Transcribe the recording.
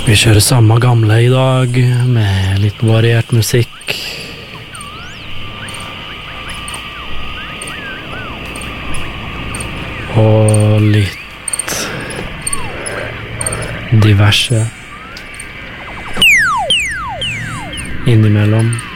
Vi kjører samme gamle i dag, med litt variert musikk. Og litt diverse innimellom.